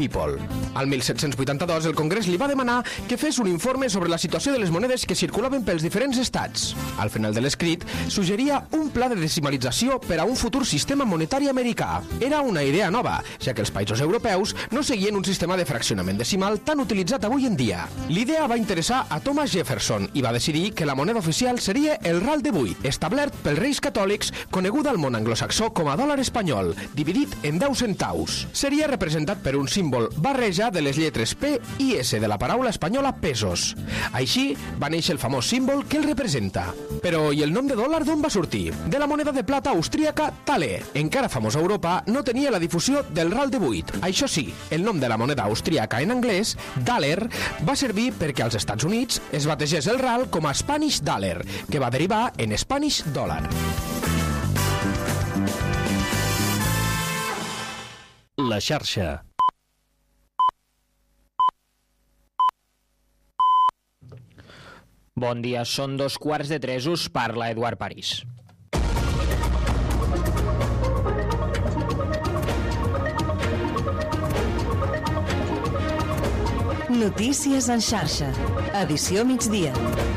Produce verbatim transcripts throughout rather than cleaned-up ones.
People. Al mil set-cents vuitanta-dos, el Congrés li va demanar que fes un informe sobre la situació de les monedes que circulaven pels diferents estats. Al final de l'escrit, suggeria un pla de decimalització per a un futur sistema monetari americà. Era una idea nova, ja que els països europeus no seguien un sistema de fraccionament decimal tan utilitzat avui en dia. L'idea va interessar a Thomas Jefferson i va decidir que la moneda oficial seria el ral de vuit, establert pels reis catòlics, coneguda al món anglosaxó com a dòlar espanyol, dividit en deu centaus. Seria representat per un símbol barreja de les lletres P i S de la paraula espanyola pesos. Així va néixer el famós símbol que el representa. Però i el nom de dòlar d'on va sortir? De la moneda de plata austríaca Thaler. Encara famosa a Europa, no tenia la difusió del ral de vuit. Això sí, el nom de la moneda austríaca en anglès, Daler, va servir perquè als Estats Units es bategés el ral com a Spanish Dollar, que va derivar en Spanish Dollar. La xarxa. Bon dia, són dos quarts de tres, us parla Eduard París. Notícies en xarxa, edició migdia.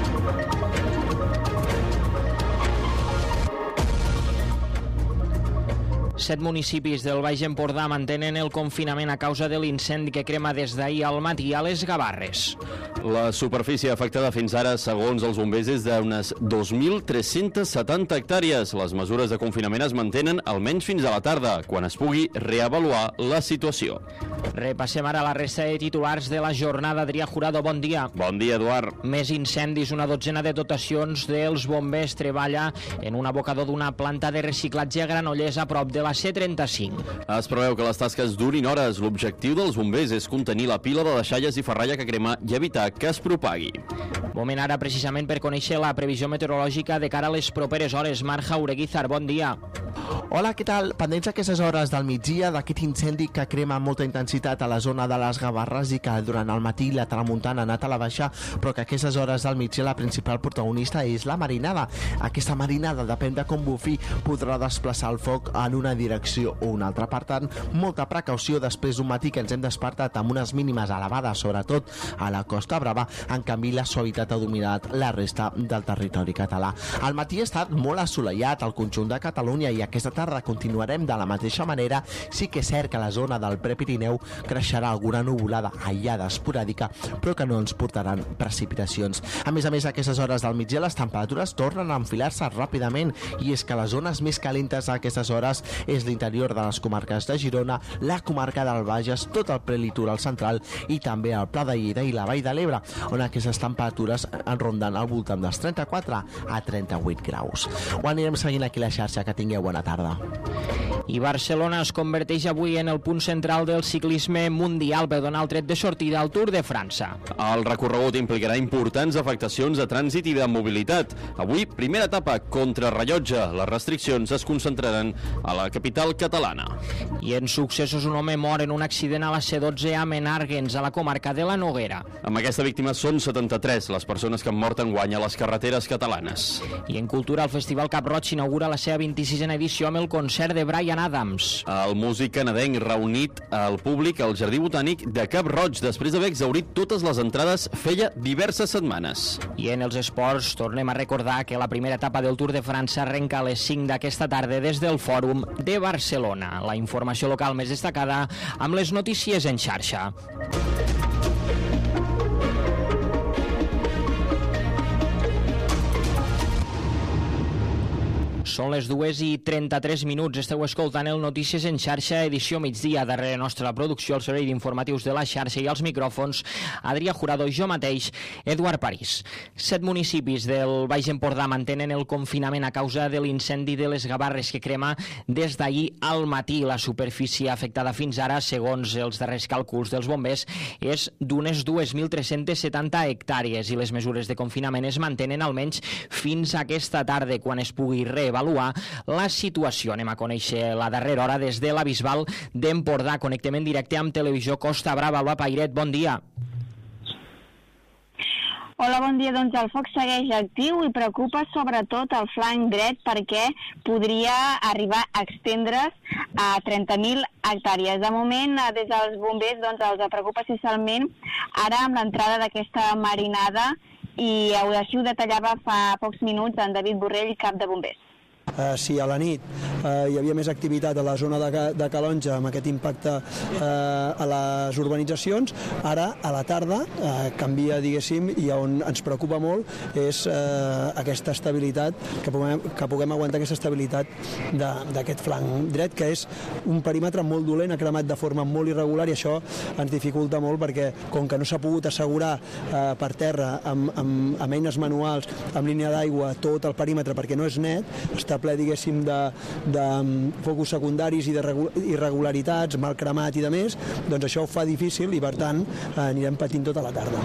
Set municipis del Baix Empordà mantenen el confinament a causa de l'incendi que crema des d'ahir al matí a les Gavarres. La superfície afectada fins ara, segons els bombers, és d'unes dos mil tres-cents setanta hectàrees. Les mesures de confinament es mantenen almenys fins a la tarda, quan es pugui reavaluar la situació. Repassem ara la resta de titulars de la jornada. Adrià Jurado, bon dia. Bon dia, Eduard. Més incendis, una dotzena de dotacions dels bombers treballa en un abocador d'una planta de reciclatge a Granollers a prop de la C trenta-cinc. Es preveu que les tasques durin hores. L'objectiu dels bombers és contenir la pila de deixalles i ferralla que crema i evitar que es propagui. Moment ara precisament per conèixer la previsió meteorològica de cara a les properes hores. Marc Jaureguizar, bon dia. Hola, què tal? Pendents aquestes hores del migdia d'aquest incendi que crema amb molta intensitat a la zona de les Gavarres i que durant el matí la tramuntana ha anat a la baixa, però que aquestes hores del migdia la principal protagonista és la marinada. Aquesta marinada, depèn de com bufi, podrà desplaçar el foc en una direcció o una altra. Per tant, molta precaució després d'un matí que ens hem despertat amb unes mínimes elevades, sobretot a la Costa Brava. En canvi, la suavitat ha dominat la resta del territori català. El matí ha estat molt assolellat al conjunt de Catalunya i aquesta tarda continuarem de la mateixa manera. Sí que és cert que a la zona del Prepirineu creixerà alguna nuvolada aïllada esporàdica, però que no ens portaran precipitacions. A més a més, a aquestes hores del migdia les temperatures tornen a enfilar-se ràpidament, i és que les zones més calentes a aquestes hores és l'interior de les comarques de Girona, la comarca del Bages, tot el prelitoral central i també el Pla de Lleida i la Vall de l'Ebre, on aquestes temperatures en ronden al voltant dels trenta-quatre a trenta-vuit graus. Ho anirem seguint aquí a la xarxa. Que tingueu bona tarda. I Barcelona es converteix avui en el punt central del ciclisme mundial per donar el tret de sortida al Tour de França. El recorregut implicarà importants afectacions de trànsit i de mobilitat. Avui, primera etapa contra rellotge. Les restriccions es concentraran a la capital catalana. I en successos, un home mor en un accident a la C dotze a Menàrguens, a la comarca de la Noguera. Amb aquesta víctima són setanta-tres les persones que han mort enguany a les carreteres catalanes. I en cultura, el Festival Cap Roig inaugura la seva vint-i-sisena edició amb el concert de Bryan Adams. El músic canadenc reunit al públic al Jardí Botànic de Cap Roig després d'haver exhaurit totes les entrades feia diverses setmanes. I en els esports tornem a recordar que la primera etapa del Tour de França arrenca a les cinc d'aquesta tarda des del Fòrum de Barcelona. La informació local més destacada amb les notícies en xarxa. Són les dues i trenta-tres minuts. Esteu escoltant el Notícies en xarxa, edició migdia. Darrere nostra la producció, el servei d'informatius de la xarxa i els micròfons, Adrià Jurado i jo mateix, Eduard París. Set municipis del Baix Empordà mantenen el confinament a causa de l'incendi de les Gavarres que crema des d'ahir al matí. La superfície afectada fins ara, segons els darrers càlculs dels bombers, és d'unes dos mil tres-cents setanta hectàrees i les mesures de confinament es mantenen almenys fins a aquesta tarda, quan es pugui reavaluar la situació. Anem a conèixer la darrera hora des de la Bisbal d'Empordà. Connectem en directe amb Televisió Costa Brava. Alba Pairet, bon dia. Hola, bon dia. Doncs el foc segueix actiu i preocupa sobretot el flanc dret perquè podria arribar a extendre's a trenta mil hectàrees. De moment, des dels bombers, doncs, els preocupa especialment ara amb l'entrada d'aquesta marinada i així ho detallava fa pocs minuts en David Borrell, cap de bombers. Eh, si a la nit eh, hi havia més activitat a la zona de, de Calonja amb aquest impacte eh, a les urbanitzacions, ara a la tarda eh, canvia, diguéssim, i on ens preocupa molt és eh, aquesta estabilitat, que puguem, que puguem aguantar aquesta estabilitat d'aquest flanc dret, que és un perímetre molt dolent, ha cremat de forma molt irregular i això ens dificulta molt perquè com que no s'ha pogut assegurar eh, per terra amb, amb, amb eines manuals, amb línia d'aigua, tot el perímetre perquè no és net, està ple, diguéssim, de, de focus secundaris i d'irregularitats, mal cremat i de més, doncs això ho fa difícil i, per tant, anirem patint tota la tarda.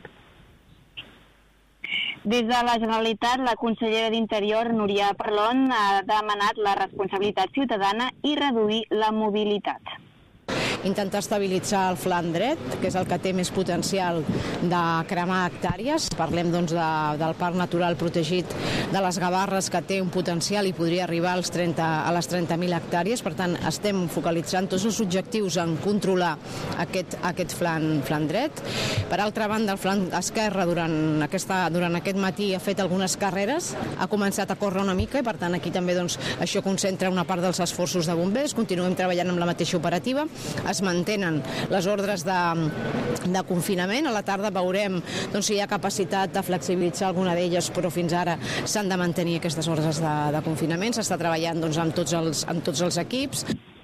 Des de la Generalitat, la consellera d'Interior, Núria Parlon, ha demanat la responsabilitat ciutadana i reduir la mobilitat. Intentar estabilitzar el flanc dret, que és el que té més potencial de cremar hectàrees. Parlem doncs, de, del parc natural protegit de les Gavarres, que té un potencial i podria arribar als trenta, a les trenta mil hectàrees. Per tant, estem focalitzant tots els objectius en controlar aquest, aquest flanc, flanc dret. Per altra banda, el flanc esquerre durant, aquesta, durant aquest matí ha fet algunes carreres, ha començat a córrer una mica i, per tant, aquí també doncs, això concentra una part dels esforços de bombers. Continuem treballant amb la mateixa operativa. Es mantenen les ordres de, de confinament. A la tarda veurem doncs, si hi ha capacitat de flexibilitzar alguna d'elles, però fins ara s'han de mantenir aquestes ordres de, de confinament. S'està treballant doncs, amb, tots els, amb tots els equips.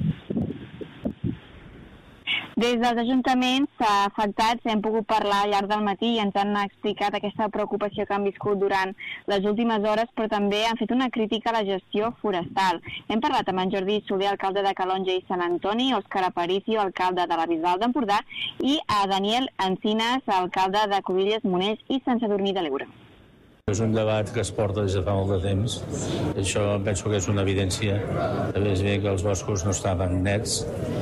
Des dels ajuntaments afectats hem pogut parlar al llarg del matí i ens han explicat aquesta preocupació que han viscut durant les últimes hores, però també han fet una crítica a la gestió forestal. Hem parlat amb en Jordi Soler, alcalde de Calonja i Sant Antoni, Òscar Aparicio, alcalde de la Bisbal d'Empordà, i a Daniel Encinas, alcalde de Cruïlles, Monells i Sant Sadurní de l'Ebre. És un debat que es porta des de fa molt de temps. Això penso que és una evidència. També és bé que els boscos no estaven nets.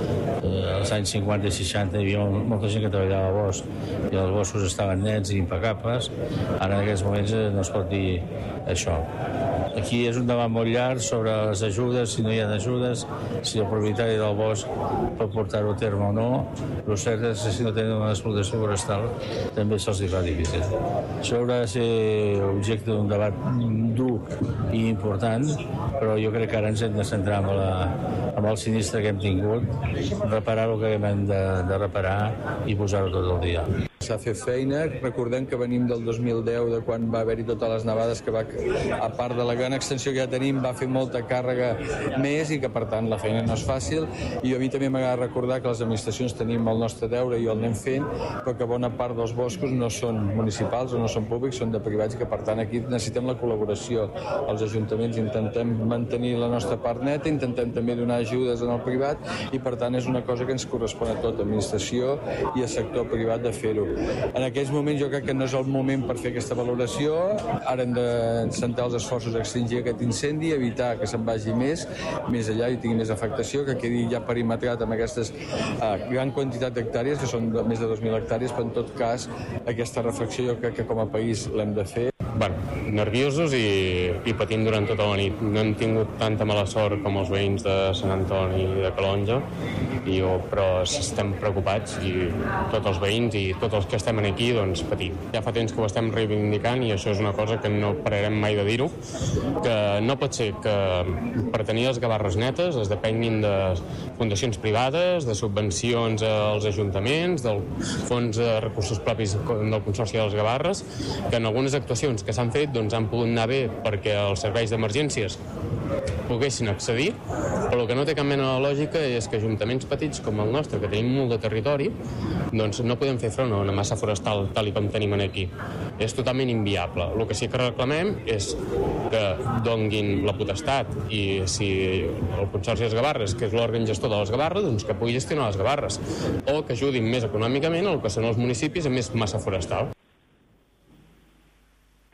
Als anys cinquanta i seixanta hi havia molta gent que treballava al bosc i els boscos estaven nets i impecables. Ara en aquests moments no es pot dir això. Aquí és un debat molt llarg sobre les ajudes, si no hi ha ajudes, si el propietari del bosc pot portar-ho a terme o no. El cert és que si no tenen una explotació forestal també se'ls fa difícil. Això haurà de ser objecte d'un debat dur i important, però jo crec que ara ens hem de centrar amb, la, amb el sinistre que hem tingut, reparar el que hem de, de reparar i posar-ho tot el dia. S'ha fet feina, recordem que venim del dos mil deu, de quan va haver-hi totes les nevades, que va, a part de la gran extensió que ja tenim, va fer molta càrrega més i que, per tant, la feina no és fàcil. I a mi també m'agrada recordar que les administracions tenim el nostre deure i el anem fent, però que bona part dels boscos no són municipals o no són públics, són de privats, i que, per tant, aquí necessitem la col·laboració. Els ajuntaments intentem mantenir la nostra part neta, intentem també donar ajudes en el privat i, per tant, és una cosa que ens correspon a tota administració i al sector privat de fer-ho. En aquests moments jo crec que no és el moment per fer aquesta valoració. Ara hem de centrar els esforços a extingir aquest incendi, evitar que se'n vagi més, més allà i tingui més afectació, que quedi ja perimetrat amb aquestes uh, gran quantitat d'hectàrees, que són de més de dos mil hectàrees, però en tot cas aquesta reflexió jo crec que com a país l'hem de fer. Bueno, nerviosos i, i patint durant tota la nit. No hem tingut tanta mala sort com els veïns de Sant Antoni i de Calonja, i jo, però estem preocupats, i tots els veïns i tots els que estem aquí, doncs, patint. Ja fa temps que ho estem reivindicant i això és una cosa que no pararem mai de dir-ho, que no pot ser que per tenir les Gavarres netes es depenguin de fundacions privades, de subvencions als ajuntaments, del fons de recursos propis del Consorci de les Gavarres, que en algunes actuacions que s'han fet doncs, han pogut anar bé perquè els serveis d'emergències poguessin accedir, però el que no té cap mena de lògica és que ajuntaments petits com el nostre, que tenim molt de territori, doncs no podem fer front a una massa forestal tal i com tenim aquí. És totalment inviable. El que sí que reclamem és que donguin la potestat i si el Consorci de les Gavarres, que és l'òrgan gestor de les Gavarres, doncs que pugui gestionar les Gavarres, o que ajudin més econòmicament el que són els municipis amb més massa forestal.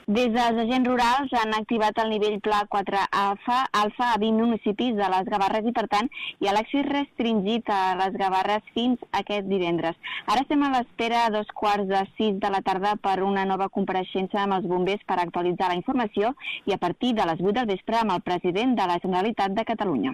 Des dels agents rurals han activat el nivell pla quatre alfa, alfa a vint municipis de les Gavarres i, per tant, hi ha l'accés restringit a les Gavarres fins aquest divendres. Ara estem a l'espera a dos quarts de sis de la tarda per una nova compareixença amb els bombers per actualitzar la informació i a partir de les vuit del vespre amb el president de la Generalitat de Catalunya.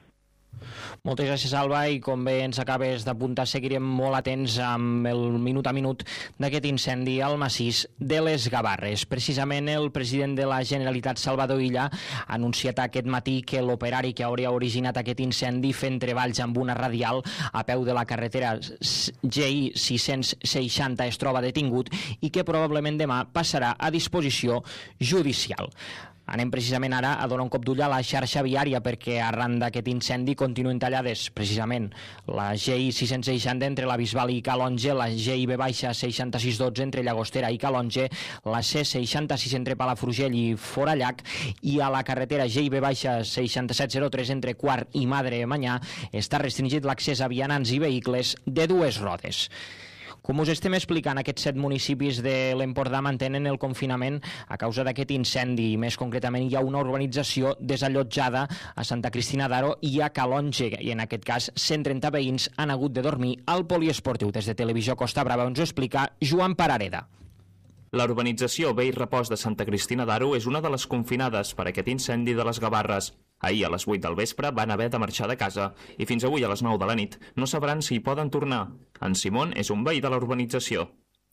Moltes gràcies, Alba, i com bé ens acabes d'apuntar, seguirem molt atents amb el minut a minut d'aquest incendi al massís de les Gavarres. Precisament el president de la Generalitat, Salvador Illa, ha anunciat aquest matí que l'operari que hauria originat aquest incendi fent treballs amb una radial a peu de la carretera G I sis-cents seixanta es troba detingut i que probablement demà passarà a disposició judicial. Anem precisament ara a donar un cop d'ull a la xarxa viària perquè arran d'aquest incendi continuen tallades precisament la G I sis-cents seixanta entre la Bisbal i Calonge, la G I B seixanta-sis dotze entre Llagostera i Calonge, la C seixanta-sis entre Palafrugell i Forallac i a la carretera G I B seixanta-set zero tres entre Quart i Madremanyà està restringit l'accés a vianants i vehicles de dues rodes. Com us estem explicant, aquests set municipis de l'Empordà mantenen el confinament a causa d'aquest incendi. Més concretament, hi ha una urbanització desallotjada a Santa Cristina d'Aro i a Calonge, i en aquest cas cent trenta veïns han hagut de dormir al poliesportiu. Des de Televisió Costa Brava ens ho explica Joan Parareda. La urbanització Vell Repòs de Santa Cristina d'Aro és una de les confinades per aquest incendi de les Gavarres. Ahir a les vuit del vespre van haver de marxar de casa i fins avui a les nou de la nit no sabran si hi poden tornar. En Simón és un veí de la urbanització.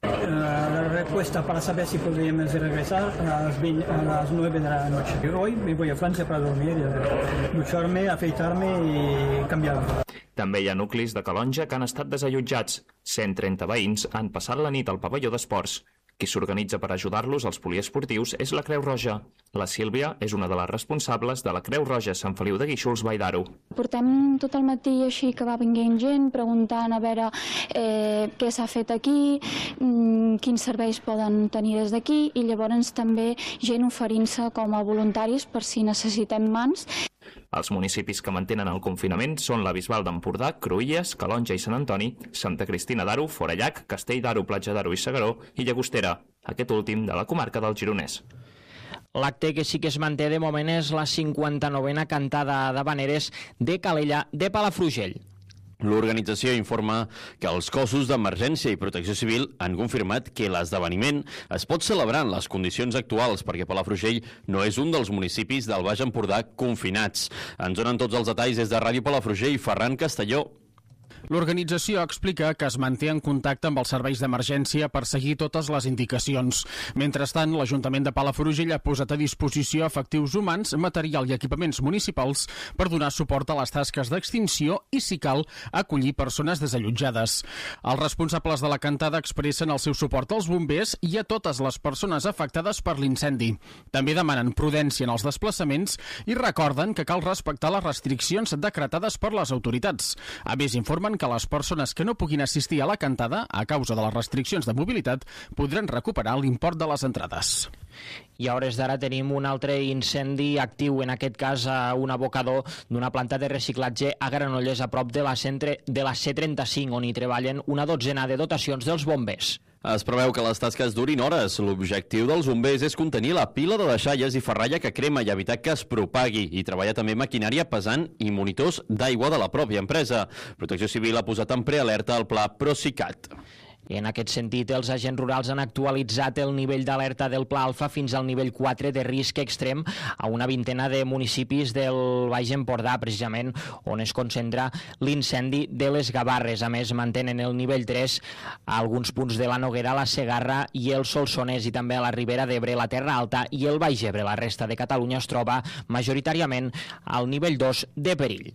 La respuesta para saber si podríamos regresar a las, veinte, a las nueve de la noche. Hoy me voy a Francia para dormir, ducharme, afeitarme y cambiarme. També hi ha nuclis de Calonge que han estat desallotjats. cent trenta veïns han passat la nit al pavelló d'esports. Qui s'organitza per ajudar-los als poliesportius és la Creu Roja. La Sílvia és una de les responsables de la Creu Roja Sant Feliu de Guíxols, Vall d'Aro. Portem tot el matí així que va venint gent preguntant a veure eh, què s'ha fet aquí, mm, quins serveis poden tenir des d'aquí i llavors també gent oferint-se com a voluntaris per si necessitem mans. Els municipis que mantenen el confinament són la Bisbal d'Empordà, Cruïlles, Calonge i Sant Antoni, Santa Cristina d'Aro, Forallac, Castell d'Aro, Platja d'Aro i Segaró i Llagostera, aquest últim de la comarca del Gironès. L'acte que sí que es manté de moment és la cinquanta-novena cantada d'Havaneres de Calella de Palafrugell. L'organització informa que els cossos d'emergència i protecció civil han confirmat que l'esdeveniment es pot celebrar en les condicions actuals perquè Palafrugell no és un dels municipis del Baix Empordà confinats. Ens donen tots els detalls des de Ràdio Palafrugell, Ferran Castelló. L'organització explica que es manté en contacte amb els serveis d'emergència per seguir totes les indicacions. Mentrestant, l'Ajuntament de Palafrugell ha posat a disposició efectius humans, material i equipaments municipals per donar suport a les tasques d'extinció i, si cal, acollir persones desallotjades. Els responsables de la cantada expressen el seu suport als bombers i a totes les persones afectades per l'incendi. També demanen prudència en els desplaçaments i recorden que cal respectar les restriccions decretades per les autoritats. A més, informen que les persones que no puguin assistir a la cantada a causa de les restriccions de mobilitat podran recuperar l'import de les entrades. I a hores d'ara tenim un altre incendi actiu, en aquest cas a un abocador d'una planta de reciclatge a Granollers, a prop de la, centre, de la C trenta-cinc, on hi treballen una dotzena de dotacions dels bombers. Es preveu que les tasques durin hores. L'objectiu dels bombers és contenir la pila de deixalles i ferralla que crema i evitar que es propagui, i treballar també maquinària pesant i monitors d'aigua de la pròpia empresa. Protecció Civil ha posat en prealerta el pla Procicat. En aquest sentit, els agents rurals han actualitzat el nivell d'alerta del Pla Alfa fins al nivell quatre de risc extrem a una vintena de municipis del Baix Empordà, precisament on es concentra l'incendi de les Gavarres. A més, mantenen el nivell tres a alguns punts de la Noguera, la Segarra i el Solsonès, i també a la Ribera d'Ebre, la Terra Alta i el Baix Ebre. La resta de Catalunya es troba majoritàriament al nivell dos de perill.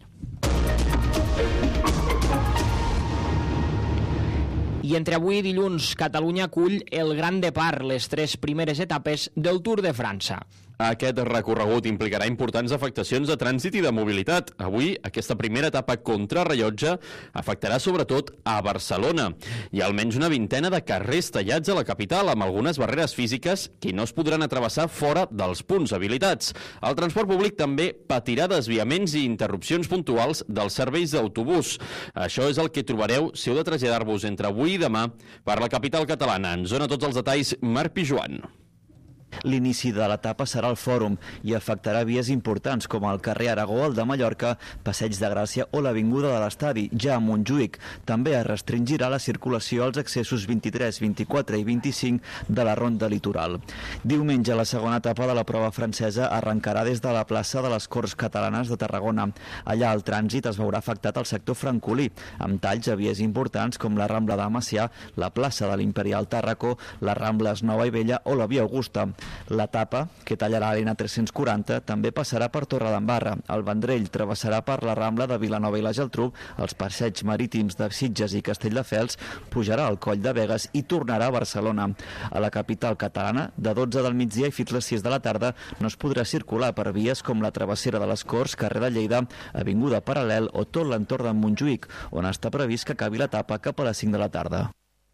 I entre avui i dilluns, Catalunya acull el Gran Depart, les tres primeres etapes del Tour de França. Aquest recorregut implicarà importants afectacions de trànsit i de mobilitat. Avui, aquesta primera etapa contrarrellotge afectarà sobretot a Barcelona. Hi ha almenys una vintena de carrers tallats a la capital, amb algunes barreres físiques que no es podran atravessar fora dels punts habilitats. El transport públic també patirà desviaments i interrupcions puntuals dels serveis d'autobús. Això és el que trobareu si heu de traslladar-vos entre avui i demà per la capital catalana. Ens dona tots els detalls Marc Pijuan. L'inici de l'etapa serà al Fòrum i afectarà vies importants com el carrer Aragó, el de Mallorca, Passeig de Gràcia o l'Avinguda de l'Estadi, ja a Montjuïc. També es restringirà la circulació als accessos vint-i-tres, vint-i-quatre i vint-i-cinc de la Ronda Litoral. Diumenge, la segona etapa de la prova francesa arrencarà des de la plaça de les Corts Catalanes de Tarragona. Allà el trànsit es veurà afectat al sector francolí, amb talls a vies importants com la Rambla de Macià, la plaça de l'Imperial Tàrraco, les Rambles Nova i Vella o la Via Augusta. L'etapa, que tallarà l'N tres-cents quaranta, també passarà per Torredembarra. El Vendrell travessarà per la Rambla de Vilanova i la Geltrú, els passeigs marítims de Sitges i Castelldefels, pujarà al Coll de Begues i tornarà a Barcelona. A la capital catalana, de dotze del migdia i fins les sis de la tarda, no es podrà circular per vies com la Travessera de les Corts, carrer de Lleida, Avinguda Paral·lel o tot l'entorn de Montjuïc, on està previst que acabi l'etapa cap a les cinc de la tarda.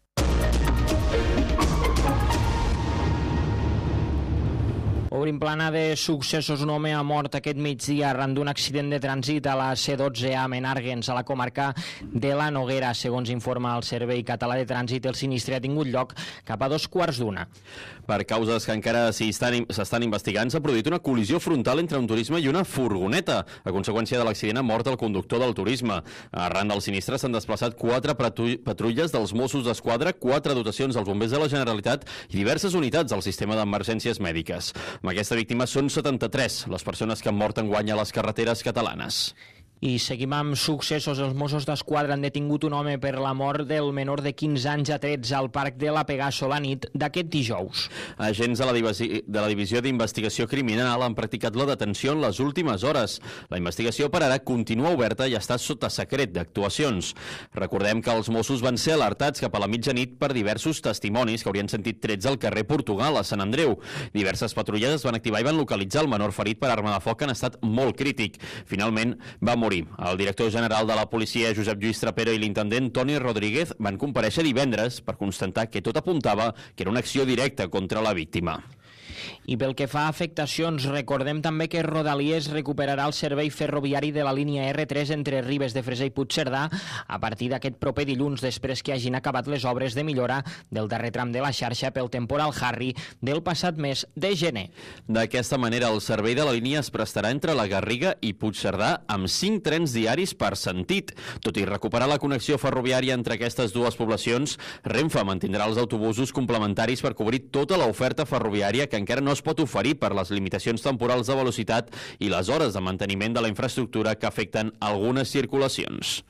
Obrim plana de successos. Un home ha mort aquest migdia arran d'un accident de trànsit a la C dotze a Menàrguens, a la comarca de la Noguera. Segons informa el Servei Català de Trànsit, el sinistre ha tingut lloc cap a dos quarts d'una. Per causes que encara s'estan investigant, s'ha produït una col·lisió frontal entre un turisme i una furgoneta. A conseqüència de l'accident ha mort el conductor del turisme. Arran del sinistre s'han desplaçat quatre patrulles dels Mossos d'Esquadra, quatre dotacions dels bombers de la Generalitat i diverses unitats del sistema d'emergències mèdiques. Amb aquesta víctima són setanta-tres les persones que han mort enguany a les carreteres catalanes. I seguim amb successos. Els Mossos d'Esquadra han detingut un home per la mort del menor de quinze anys a tretze al Parc de la Pegaso la nit d'aquest dijous. Agents de la, de la Divisió d'Investigació Criminal han practicat la detenció en les últimes hores. La investigació per ara continua oberta i està sota secret d'actuacions. Recordem que els Mossos van ser alertats cap a la mitjanit per diversos testimonis que haurien sentit trets al carrer Portugal, a Sant Andreu. Diverses patrulles es van activar i van localitzar el menor ferit per arma de foc en estat molt crític. Finalment va morir. El director general de la policia, Josep Lluís Trapero, i l'intendent Toni Rodríguez van comparèixer divendres per constatar que tot apuntava que era una acció directa contra la víctima. I pel que fa a afectacions, recordem també que Rodalies recuperarà el servei ferroviari de la línia erre tres entre Ribes de Freser i Puigcerdà a partir d'aquest proper dilluns, després que hagin acabat les obres de millora del darrer tram de la xarxa pel temporal Harry del passat mes de gener. D'aquesta manera, el servei de la línia es prestarà entre la Garriga i Puigcerdà amb cinc trens diaris per sentit. Tot i recuperar la connexió ferroviària entre aquestes dues poblacions, Renfe mantindrà els autobusos complementaris per cobrir tota l'oferta ferroviària que encara no es pot oferir per les limitacions temporals de velocitat i les hores de manteniment de la infraestructura que afecten algunes circulacions.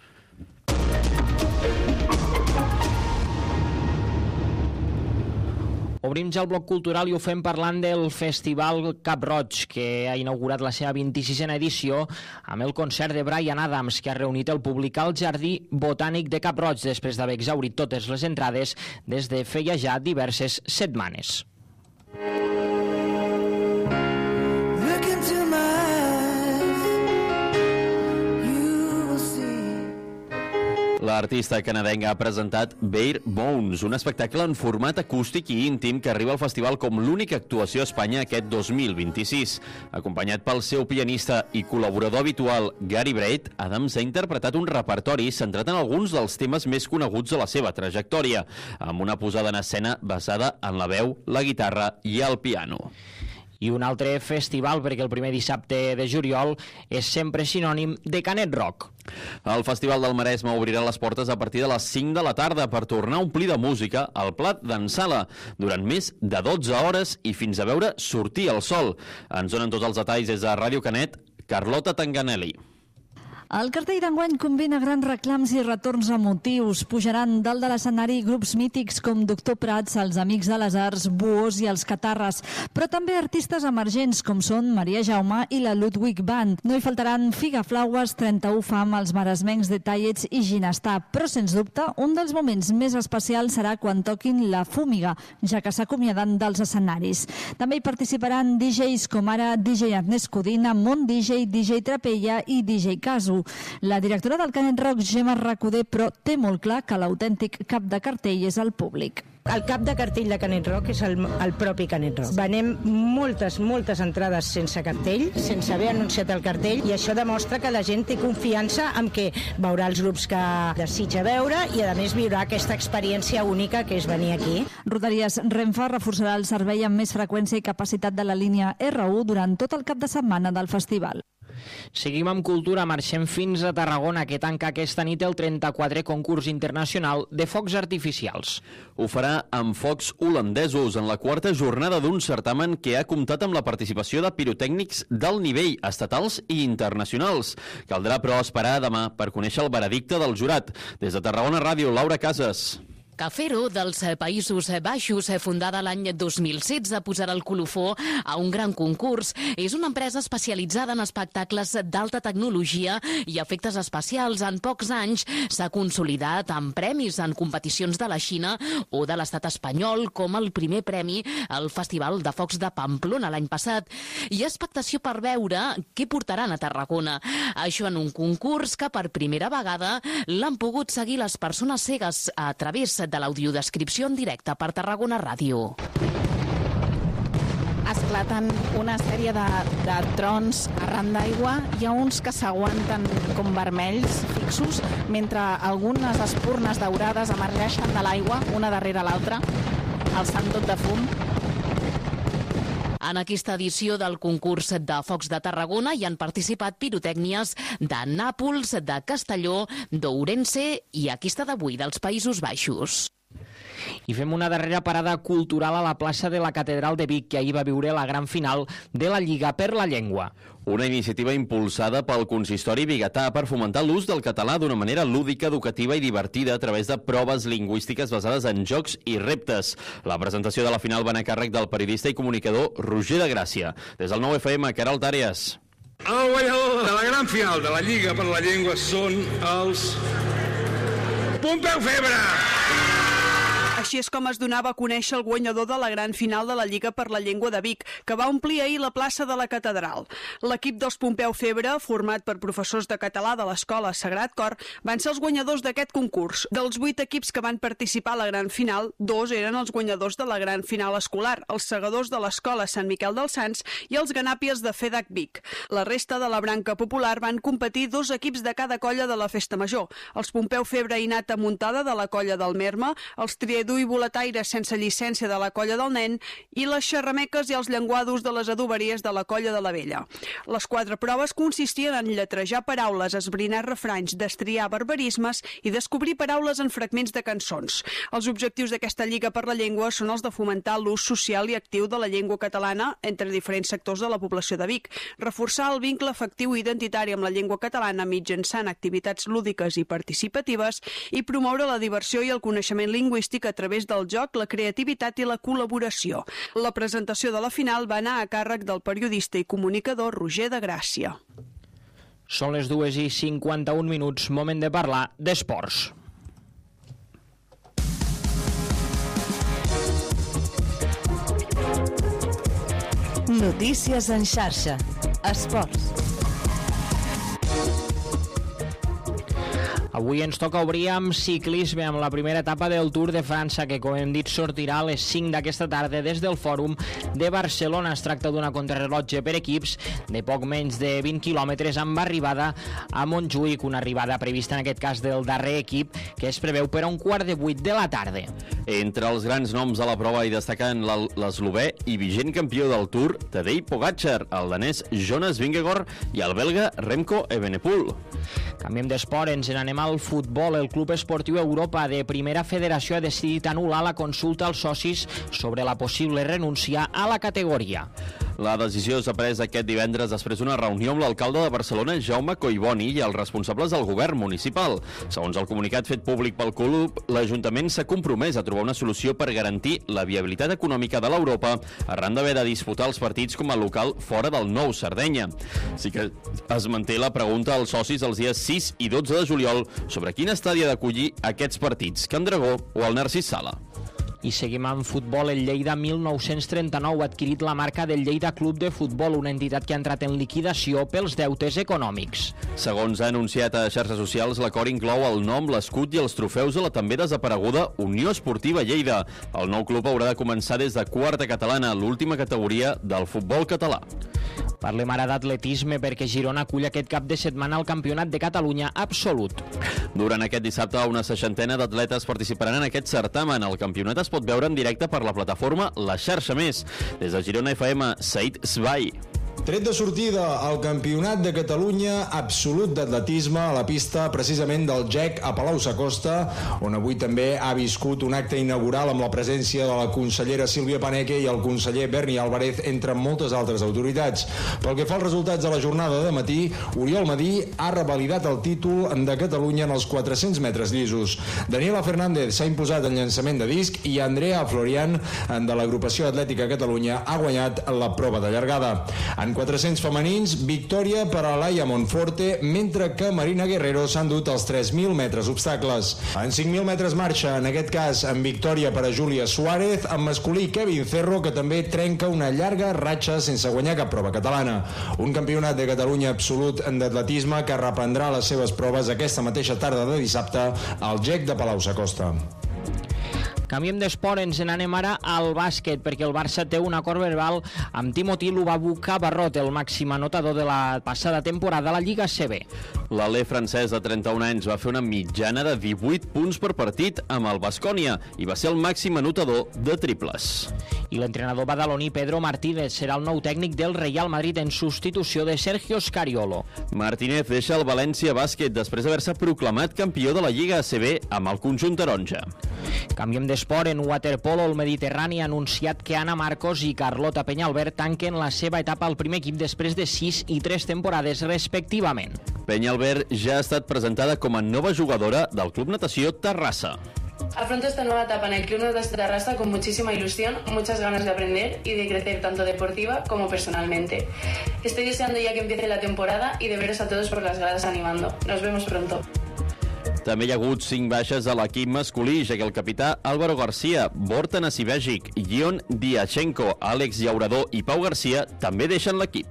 Obrim ja el bloc cultural i ho fem parlant del Festival Cap Roig, que ha inaugurat la seva vint-i-sisena edició amb el concert de Bryan Adams, que ha reunit el públic al Jardí Botànic de Cap Roig després d'haver exhaurit totes les entrades des de feia ja diverses setmanes. L'artista canadenca ha presentat Bare Bones, un espectacle en format acústic i íntim que arriba al festival com l'única actuació a Espanya aquest dos mil vint-i-sis. Acompanyat pel seu pianista i col·laborador habitual Gary Braid, Adams ha interpretat un repertori centrat en alguns dels temes més coneguts de la seva trajectòria, amb una posada en escena basada en la veu, la guitarra i el piano. I un altre festival, perquè el primer dissabte de juliol és sempre sinònim de Canet Rock. El Festival del Maresme obrirà les portes a partir de les cinc de la tarda per tornar a omplir de música el Plat d'en Sala durant més de dotze hores i fins a veure sortir el sol. Ens donen tots els detalls des de Ràdio Canet, Carlota Tanganelli. El cartell d'enguany combina grans reclams i retorns emotius. Pujaran dalt de l'escenari grups mítics com Doctor Prats, els Amics de les Arts, Buós i els Catarres, però també artistes emergents com són Maria Jaume i la Ludwig Band. No hi faltaran Figaflaues, trenta-u Fam, els maresmencs de Tallets i Ginestar, però sens dubte un dels moments més especials serà quan toquin La Fúmiga, ja que s'acomiaden dels escenaris. També hi participaran D Js com ara D J Ernest Codina, Mont D J, D J Trapella i D J Casu. explicar-ho. La directora del Canet Rock, Gemma Recoder, però té molt clar que l'autèntic cap de cartell és el públic. El cap de cartell de Canet Rock és el, el propi Canet Rock. Venem moltes, moltes entrades sense cartell, sense haver anunciat el cartell, i això demostra que la gent té confiança en que veurà els grups que desitja veure i, a més, viurà aquesta experiència única que és venir aquí. Rodalies Renfe reforçarà el servei amb més freqüència i capacitat de la línia erre u durant tot el cap de setmana del festival. Seguim amb cultura, marxem fins a Tarragona, que tanca aquesta nit el trenta-quatrè concurs internacional de focs artificials. Ho farà amb focs holandesos en la quarta jornada d'un certamen que ha comptat amb la participació de pirotècnics d'alt nivell, estatals i internacionals. Caldrà, però, esperar demà per conèixer el veredicte del jurat. Des de Tarragona Ràdio, Laura Casas. Cafero, dels Països Baixos, fundada l'any dos mil setze, posarà el colofó a un gran concurs. És una empresa especialitzada en espectacles d'alta tecnologia i efectes especials. En pocs anys s'ha consolidat amb premis en competicions de la Xina o de l'estat espanyol, com el primer premi al Festival de Focs de Pamplona l'any passat. Hi ha expectació per veure què portaran a Tarragona. Això en un concurs que per primera vegada l'han pogut seguir les persones cegues a través de l'audiodescripció en directe per Tarragona Ràdio. Esclaten una sèrie de, de trons arran d'aigua. Hi ha uns que s'aguanten com vermells fixos, mentre algunes espurnes daurades emergeixen de l'aigua, una darrere l'altra, alçant tot de fum. En aquesta edició del concurs de focs de Tarragona hi han participat pirotècnies de Nàpols, de Castelló, d'Ourense i aquesta d'avui dels Països Baixos. I fem una darrera parada cultural a la plaça de la Catedral de Vic, que ahir va viure la gran final de la Lliga per la Llengua. Una iniciativa impulsada pel consistori biguetà per fomentar l'ús del català d'una manera lúdica, educativa i divertida a través de proves lingüístiques basades en jocs i reptes. La presentació de la final va anar a càrrec del periodista i comunicador Roger de Gràcia. Des del nou F M, Caral Tàries. El guanyador de la gran final de la Lliga per la Llengua són els Pompeu Febra! Així és com es donava a conèixer el guanyador de la gran final de la Lliga per la Llengua de Vic, que va omplir ahir la plaça de la Catedral. L'equip dels Pompeu Febra, format per professors de català de l'Escola Sagrat Cor, van ser els guanyadors d'aquest concurs. Dels vuit equips que van participar a la gran final, dos eren els guanyadors de la gran final escolar, els segadors de l'Escola Sant Miquel dels Sants i els ganàpies de FEDAC Vic. La resta de la branca popular van competir dos equips de cada colla de la Festa Major, els Pompeu Febra i Nata Muntada de la colla del Merma, els Triedú i boletaires sense llicència de la colla del Nen i les xerrameques i els llenguados de les adoberies de la colla de la Vella. Les quatre proves consistien en lletrejar paraules, esbrinar refranys, destriar barbarismes i descobrir paraules en fragments de cançons. Els objectius d'aquesta Lliga per la Llengua són els de fomentar l'ús social i actiu de la llengua catalana entre diferents sectors de la població de Vic, reforçar el vincle afectiu i identitari amb la llengua catalana mitjançant activitats lúdiques i participatives i promoure la diversió i el coneixement lingüístic a través del joc, la creativitat i la col·laboració. La presentació de la final va anar a càrrec del periodista i comunicador Roger de Gràcia. Són les dues i cinquanta-un minuts, moment de parlar d'esports. Notícies en xarxa. Esports. Avui ens toca obrir amb ciclisme, amb la primera etapa del Tour de França, que, com hem dit, sortirà a les cinc d'aquesta tarda des del Fòrum de Barcelona. Es tracta d'una contrarrellotge per equips de poc menys de vint quilòmetres amb arribada a Montjuïc, una arribada prevista en aquest cas del darrer equip, que es preveu per a un quart de vuit de la tarda. Entre els grans noms de la prova hi destaquen l'eslovè i vigent campió del Tour, Tadej Pogačar, el danès Jonas Vingegaard i el belga Remco Evenepoel. Canviem d'esport, ens n'anem al futbol. El Club Esportiu Europa de Primera Federació ha decidit anul·lar la consulta als socis sobre la possible renúncia a la categoria. La decisió s'ha pres aquest divendres després d'una reunió amb l'alcalde de Barcelona, Jaume Collboni, i els responsables del govern municipal. Segons el comunicat fet públic pel club, l'Ajuntament s'ha compromès a trobar una solució per garantir la viabilitat econòmica de l'Europa arran d'haver de disputar els partits com a local fora del Nou Sardenya. Sí que es manté la pregunta als socis els dies sis i dotze de juliol sobre quin estadi ha d'acollir aquests partits, Can Dragó o el Narcís Sala. I seguim amb futbol. El Lleida mil nou-cents trenta-nou ha adquirit la marca del Lleida Club de Futbol, una entitat que ha entrat en liquidació pels deutes econòmics. Segons ha anunciat a xarxes socials, l'acord inclou el nom, l'escut i els trofeus de la també desapareguda Unió Esportiva Lleida. El nou club haurà de començar des de quarta catalana, l'última categoria del futbol català. Parlem ara d'atletisme perquè Girona acull aquest cap de setmana al Campionat de Catalunya absolut. Durant aquest dissabte, una seixantena d'atletes participaran en aquest certamen. El campionat es pot veure en directe per la plataforma La Xarxa Més. Des de Girona F M, Said Sbai. Tret de sortida al Campionat de Catalunya absolut d'atletisme a la pista precisament del G E C a Palau-Sacosta, on avui també ha viscut un acte inaugural amb la presència de la consellera Sílvia Paneque i el conseller Berni Álvarez, entre moltes altres autoritats. Pel que fa als resultats de la jornada de matí, Oriol Madí ha revalidat el títol de Catalunya en els quatre-cents metres llisos. Daniela Fernández s'ha imposat en llançament de disc i Andrea Florian, de l'agrupació atlètica Catalunya, ha guanyat la prova de llargada. En quatre-cents femenins, victòria per a Laia Monforte, mentre que Marina Guerrero s'ha endut els tres mil metres obstacles. En cinc mil metres marxa, en aquest cas en victòria per a Júlia Suárez, en masculí Kevin Cerro, que també trenca una llarga ratxa sense guanyar cap prova catalana. Un campionat de Catalunya absolut d'atletisme que reprendrà les seves proves aquesta mateixa tarda de dissabte al G E C de Palau-Sacosta. Canviem d'esport, ens n'anem ara al bàsquet, perquè el Barça té un acord verbal amb Timothy Lubavu Cabarrot, el màxim anotador de la passada temporada a la Lliga A C B. L'alè francès de trenta-un anys va fer una mitjana de divuit punts per partit amb el Baskonia i va ser el màxim anotador de triples. I l'entrenador badaloní Pedro Martínez serà el nou tècnic del Real Madrid en substitució de Sergio Scariolo. Martínez deixa el València Bàsquet després d'haver-se proclamat campió de la Lliga A C B amb el conjunt taronja. Canviem d'esport. En waterpolo, el Mediterrani ha anunciat que Ana Marcos i Carlota Peñalver tanquen la seva etapa al primer equip després de sis i tres temporades respectivament. Peñalver ja ha estat presentada com a nova jugadora del Club Natació Terrassa. Afronto esta nueva etapa en el Club Natació Terrassa con muchísima ilusión, muchas ganas de aprender y de crecer tanto deportiva como personalmente. Estoy deseando ya que empiece la temporada y de veros a todos por las gradas animando. Nos vemos pronto. També hi ha hagut cinc baixes a l'equip masculí, ja que el capità Álvaro García, Borta Nasibègic, Guion Diachenko, Àlex Llaurador i Pau García també deixen l'equip.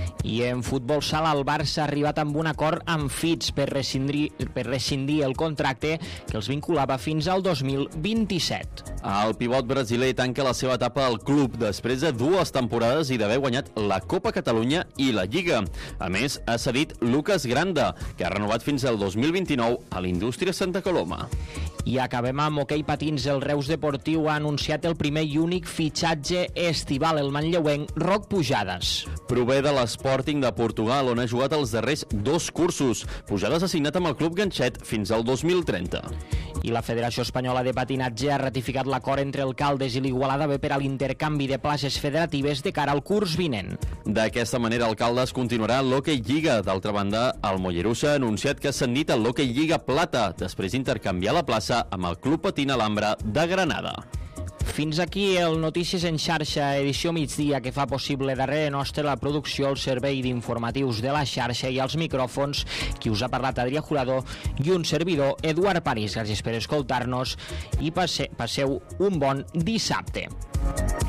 I en futbol sala, el Barça ha arribat amb un acord amb Fitch per rescindir, per rescindir el contracte que els vinculava fins al dos mil vint-i-set. El pivot brasiler tanca la seva etapa al club després de dues temporades i d'haver guanyat la Copa Catalunya i la Lliga. A més, ha cedit Lucas Granda, que ha renovat fins al dos mil vint-i-nou a l'Indústria Santa Coloma. I acabem amb hoquei patins. El Reus Deportiu ha anunciat el primer i únic fitxatge estival, el manlleuenc Roc Pujades. Prové de l'Sporting de Portugal, on ha jugat els darrers dos cursos. Pujades ha signat amb el Club Ganxet fins al dos mil trenta. I la Federació Espanyola de Patinatge ha ratificat l'acord entre el Caldes i l'Igualada B per a l'intercanvi de places federatives de cara al curs vinent. D'aquesta manera, el Caldes continuarà l'Hockey Lliga. D'altra banda, el Mollerussa ha anunciat que ha ascendit al l'Hockey Lliga Plata, després d'intercanviar la plaça amb el Club Patín Alhambra de Granada. Fins aquí el Notícies en xarxa, edició migdia, que fa possible darrere nostre la producció, el servei d'informatius de la xarxa i els micròfons, qui us ha parlat Adrià Jurado i un servidor, Eduard París. Gràcies per escoltar-nos i passe, passeu un bon dissabte.